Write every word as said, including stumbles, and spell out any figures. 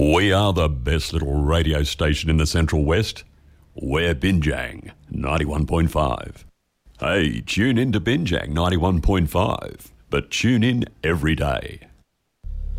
We are the best little radio station in the Central West. We're Binjang ninety-one point five. Hey, tune in to Binjang ninety-one point five, but tune in every day.